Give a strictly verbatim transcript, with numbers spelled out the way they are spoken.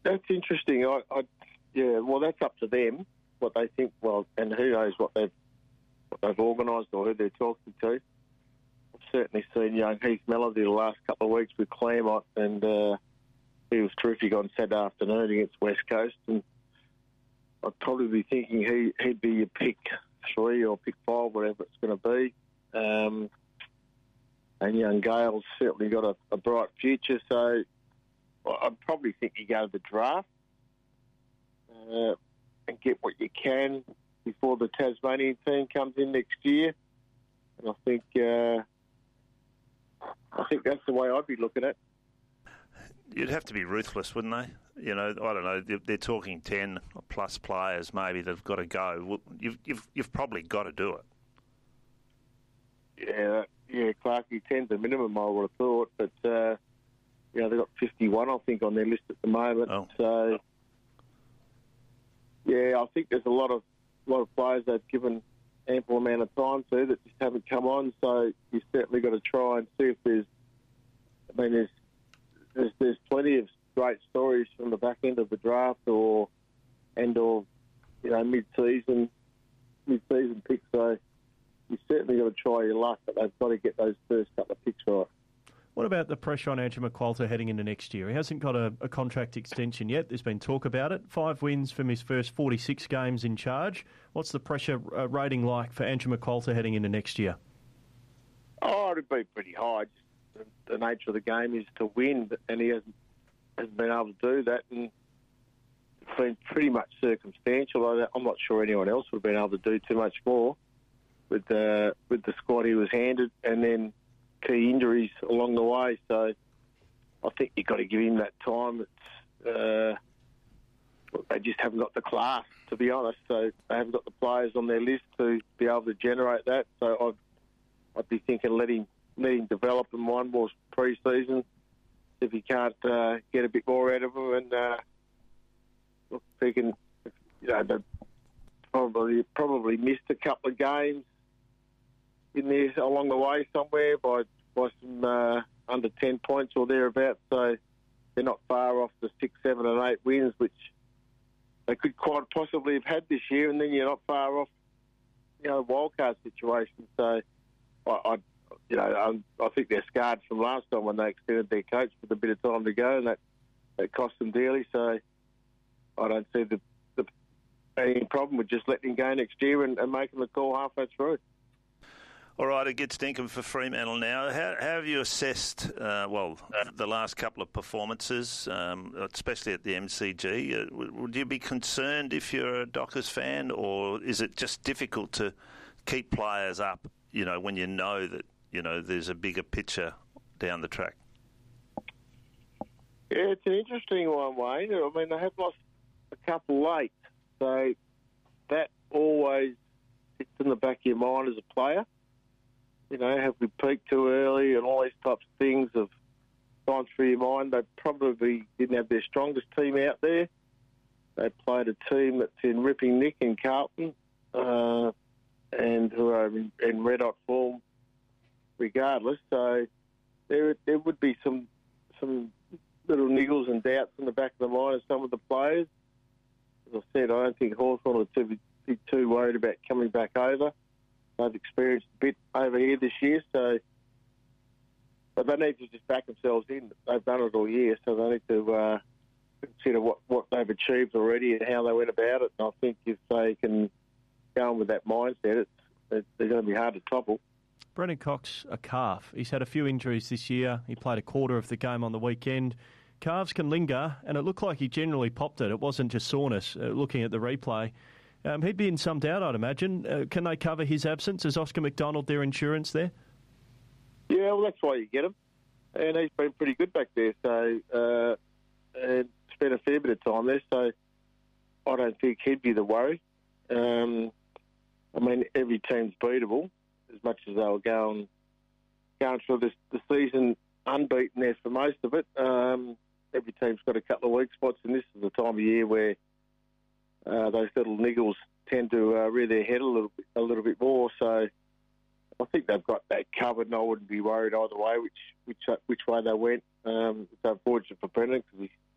That's interesting. I, I, yeah, well, that's up to them, what they think, well, and who knows what they've, what they've organised or who they're talking to. I've certainly seen young Heath Melody the last couple of weeks with Claremont, and uh, he was terrific on Saturday afternoon against West Coast, and I'd probably be thinking he, he'd be your pick three or pick five, whatever it's going to be. Um, and young Gale's certainly got a, a bright future, so well, I'd probably think you go to the draft uh, and get what you can before the Tasmanian team comes in next year. And I think uh, I think that's the way I'd be looking at it. You'd have to be ruthless, wouldn't they? You know, I don't know. They're, they're talking ten plus players maybe that've got to go. Well, you've you've you've probably got to do it. Yeah, yeah. Clarkie ten's the minimum, I would have thought, but uh, you know they've got fifty-one, I think, on their list at the moment. Oh. So yeah, I think there's a lot of a lot of players they've given ample amount of time to that just haven't come on. So you've certainly got to try and see if there's. I mean, there's. There's, there's plenty of great stories from the back end of the draft or and or you know mid-season mid-season picks. So you certainly got to try your luck, but they've got to get those first couple of picks right. What about the pressure on Andrew McQualter heading into next year? He hasn't got a, a contract extension yet. There's been talk about it. Five wins from his first forty-six games in charge. What's the pressure uh, rating like for Andrew McQualter heading into next year? Oh, it'd be pretty high. Just the, the nature of the game is to win, and he hasn't, hasn't been able to do that. And it's been pretty much circumstantial. I'm not sure anyone else would have been able to do too much more with the with the squad he was handed, and then key injuries along the way. So I think you've got to give him that time. It's, uh, they just haven't got the class, to be honest. So they haven't got the players on their list to be able to generate that. So I'd, I'd be thinking let him, let him develop in one more pre-season. If he can't uh, get a bit more out of him, and uh, look, if he can, you know, they've probably probably missed a couple of games in there along the way somewhere by by some uh, under ten points or thereabouts. So they're not far off the six, seven, and eight wins, which they could quite possibly have had this year. And then you're not far off, you know, wildcard situation. So I, I you know, I, I think they're scarred from last time when they extended their coach with a bit of time to go, and that that cost them dearly. So I don't see the, the any problem with just letting him go next year and, and making the call halfway through. All right, it gets Dinkum for Fremantle now. How, how have you assessed, uh, well, the last couple of performances, um, especially at the M C G? Uh, would you be concerned if you're a Dockers fan, or is it just difficult to keep players up, you know, when you know that, you know, there's a bigger picture down the track? Yeah, it's an interesting one, Wayne. I mean, they have lost a couple late, so that always sits in the back of your mind as a player. You know, have we peaked too early and all these types of things have gone through your mind. They probably didn't have their strongest team out there. They played a team that's in ripping nick in Carlton uh, and who are in, in red-hot form regardless. So there there would be some some little niggles and doubts in the back of the mind of some of the players. As I said, I don't think Hawthorn would too, be too worried about coming back over. They've experienced a bit over here this year, so but they need to just back themselves in. They've done it all year, so they need to uh, consider what, what they've achieved already and how they went about it. And I think if they can go on with that mindset, it's, it's, they're going to be hard to topple. Brennan Cox, a calf. He's had a few injuries this year. He played a quarter of the game on the weekend. Calves can linger, and it looked like he generally popped it. It wasn't just soreness, uh, looking at the replay. Um, he'd be in some doubt, I'd imagine. Uh, can they cover his absence? Is Oscar McDonald their insurance there? Yeah, well, that's why you get him. And he's been pretty good back there, so uh, and spent a fair bit of time there, so I don't think he'd be the worry. Um, I mean, every team's beatable, as much as they were going, going through this, the season unbeaten there for most of it. Um, every team's got a couple of weak spots, and this is the time of year where Uh, those little niggles tend to uh, rear their head a little bit, a little bit more. So I think they've got that covered, and I wouldn't be worried either way which which which way they went. Um, it's unfortunate for Brendan because he